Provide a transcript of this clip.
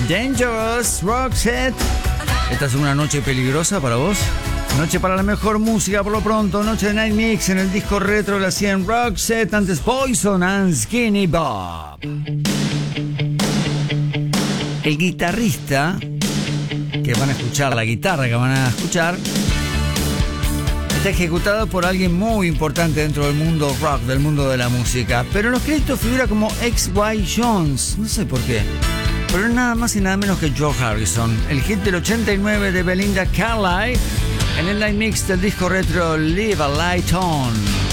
Dangerous, Roxette. ¿Esta es una noche peligrosa para vos? Noche para la mejor música por lo pronto. Noche de Night Mix en el disco retro de la 100 Roxette. Antes Poison and Skinny Bob. El guitarrista que van a escuchar, la guitarra que van a escuchar, está ejecutado por alguien muy importante dentro del mundo rock, del mundo de la música. Pero en los créditos figura como X.Y. Jones. No sé por qué. Pero es nada más y nada menos que George Harrison. El hit del 89 de Belinda Carlisle en el Night Mix del disco retro Leave a Light On.